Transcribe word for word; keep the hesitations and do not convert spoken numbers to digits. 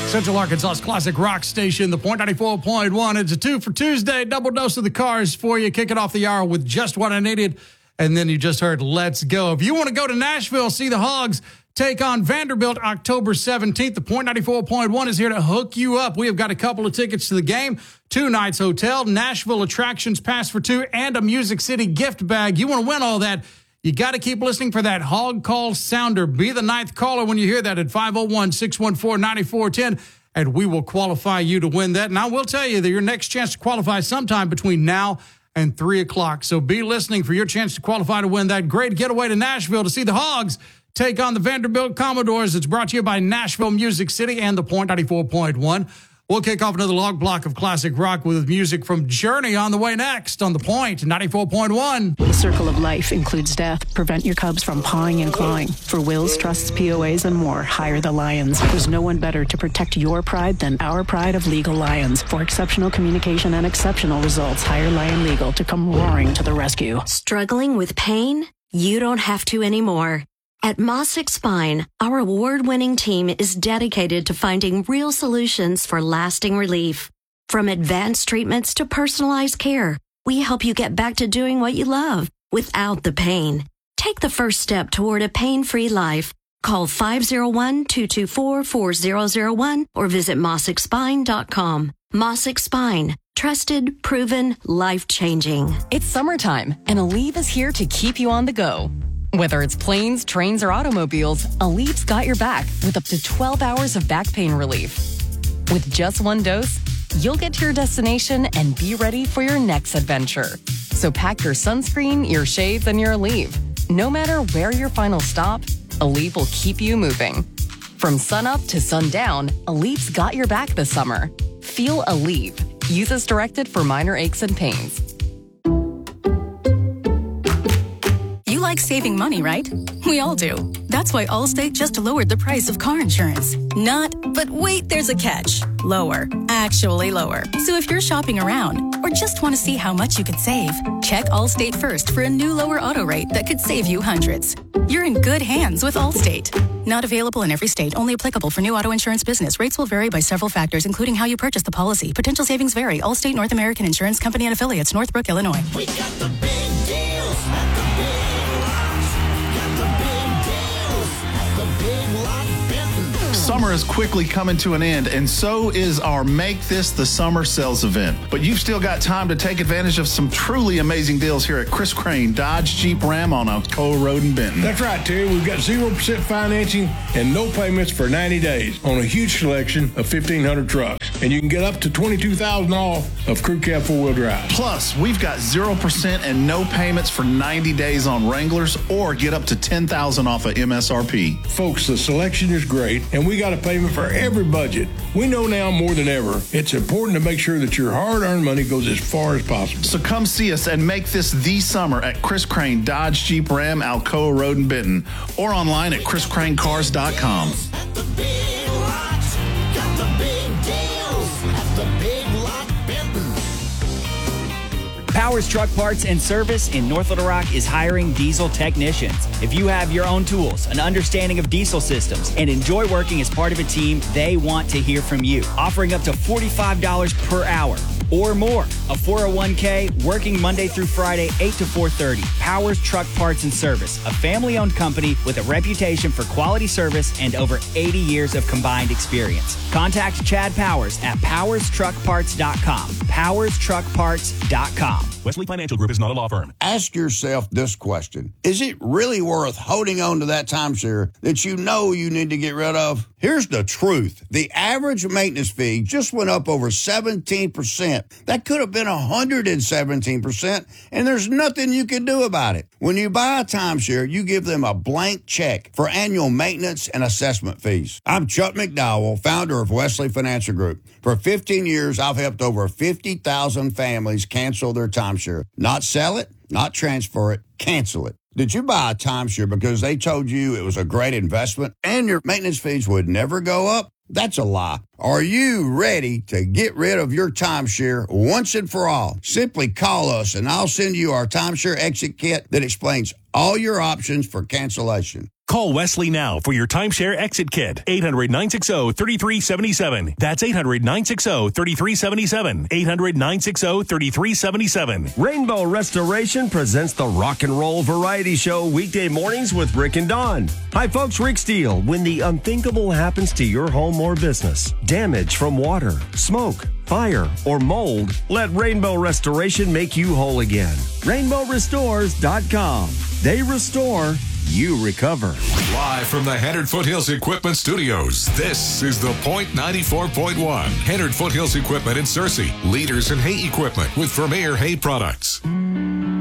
Central Arkansas's classic rock station, The Point ninety-four point one. It's a two for Tuesday, double dose of the Cars for you. Kicking off the hour with Just What I Needed. And then you just heard Let's Go. If you want to go to Nashville, see the Hogs take on Vanderbilt October seventeenth. The Point ninety-four point one is here to hook you up. We have got a couple of tickets to the game, two nights hotel, Nashville attractions pass for two, and a Music City gift bag. You want to win all that, you got to keep listening for that Hog Call sounder. Be the ninth caller when you hear that at five oh one, six one four, nine four one zero, and we will qualify you to win that. And I will tell you that your next chance to qualify sometime between now and three o'clock. So be listening for your chance to qualify to win that great getaway to Nashville to see the Hogs take on the Vanderbilt Commodores. It's brought to you by Nashville Music City and the Point ninety-four point one. We'll kick off another log block of classic rock with music from Journey on the way next on the Point ninety-four point one. The circle of life includes death. Prevent your cubs from pawing and clawing. For wills, trusts, P O As, and more, hire the Lions. There's no one better to protect your pride than our pride of Legal Lions. For exceptional communication and exceptional results, hire Lion Legal to come roaring to the rescue. Struggling with pain? You don't have to anymore. At Mossick Spine, our award-winning team is dedicated to finding real solutions for lasting relief. From advanced treatments to personalized care, we help you get back to doing what you love without the pain. Take the first step toward a pain-free life. Call five oh one, two two four, four oh oh one or visit mossick spine dot com. Mossick Spine. Trusted, proven, life-changing. It's summertime, and Aleve is here to keep you on the go. Whether it's planes, trains, or automobiles, Aleve's got your back with up to twelve hours of back pain relief. With just one dose, you'll get to your destination and be ready for your next adventure. So pack your sunscreen, your shades, and your Aleve. No matter where your final stop, Aleve will keep you moving. From sunup to sundown, Aleve's got your back this summer. Feel Aleve. Use as directed for minor aches and pains. You like saving money, right? We all do. That's why Allstate just lowered the price of car insurance. Not, but wait, there's a catch. Lower. Actually lower. So if you're shopping around or just want to see how much you could save, check Allstate first for a new lower auto rate that could save you hundreds. You're in good hands with Allstate. Not available in every state. Only applicable for new auto insurance business. Rates will vary by several factors, including how you purchase the policy. Potential savings vary. Allstate North American Insurance Company and Affiliates, Northbrook, Illinois. We got the big deals at the big lots. Got the big deals at the big lot Benton. Summer is quickly coming to an end, and so is our Make This the Summer sales event. But you've still got time to take advantage of some truly amazing deals here at Chris Crane Dodge Jeep Ram on Alcoa Road in Benton. That's right, Terry. We've got zero percent financing and no payments for ninety days on a huge selection of fifteen hundred trucks. And you can get up to twenty-two thousand dollars off of crew cab four-wheel drive. Plus, we've got zero percent and no payments for ninety days on Wranglers, or get up to ten thousand dollars off of M S R P. Folks, the selection is great, and we got a payment for every budget. We know now more than ever, it's important to make sure that your hard-earned money goes as far as possible. So come see us and make this the summer at Chris Crane Dodge Jeep Ram Alcoa Road in Benton, or online at chris crane cars dot com. At the big lots. Got the big deals at the big lot Benton. Powers Truck Parts and Service in North Little Rock is hiring diesel technicians. If you have your own tools, an understanding of diesel systems, and enjoy working as part of a team, they want to hear from you. Offering up to forty-five dollars per hour or more. A four oh one k, working Monday through Friday, eight to four thirty. Powers Truck Parts and Service, a family-owned company with a reputation for quality service and over eighty years of combined experience. Contact Chad Powers at powers truck parts dot com. powers truck parts dot com. Wesley Financial Group is not a law firm. Ask yourself this question. Is it really worth holding on to that timeshare that you know you need to get rid of? Here's the truth. The average maintenance fee just went up over seventeen percent. That could have been one hundred seventeen percent, and there's nothing you can do about it. When you buy a timeshare, you give them a blank check for annual maintenance and assessment fees. I'm Chuck McDowell, founder of Wesley Financial Group. For fifteen years, I've helped over fifty thousand families cancel their timeshare. Not sell it, not transfer it, cancel it. Did you buy a timeshare because they told you it was a great investment and your maintenance fees would never go up? That's a lie. Are you ready to get rid of your timeshare once and for all? Simply call us and I'll send you our timeshare exit kit that explains all your options for cancellation. Call Wesley now for your timeshare exit kit. eight hundred, nine six zero, three three seven seven. That's eight hundred, nine six zero, three three seven seven. eight hundred, nine six zero, three three seven seven. Rainbow Restoration presents the Rock and Roll Variety Show weekday mornings with Rick and Dawn. Hi, folks. Rick Steele. When the unthinkable happens to your home or business, damage from water, smoke, fire, or mold, let Rainbow Restoration make you whole again. rainbow restores dot com. They restore, you recover. Live from the Hennard Foothills Equipment Studios, this is The Point ninety-four point one. Hennard Foothills Equipment in Searcy. Leaders in hay equipment with Vermeer Hay Products.